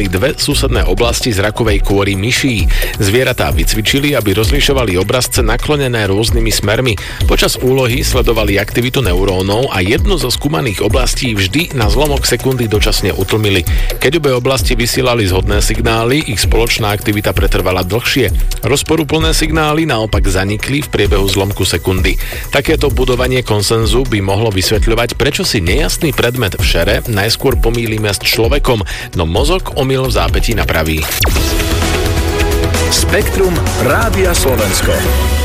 skúmali dve susedné oblasti zrakovej kôry myší. Zvieratá vycvičili, aby rozlišovali obrazce naklonené rôznymi smermi. Počas úlohy sledovali aktivitu neurónov a jednu zo skúmaných oblastí vždy na zlomok sekundy dočasne utlmili. Keď obe oblasti vysielali zhodné signály, ich spoločná aktivita pretrvala dlhšie. Rozporuplné signály naopak zanikli v priebehu zlomku sekundy. Takéto budovanie konsenzu by mohlo vysvetľovať, prečo si nejasný predmet v šere najskôr pomýlime s človekom, no mozog omyl v zápätí napraví. Spektrum Rádia Slovensko.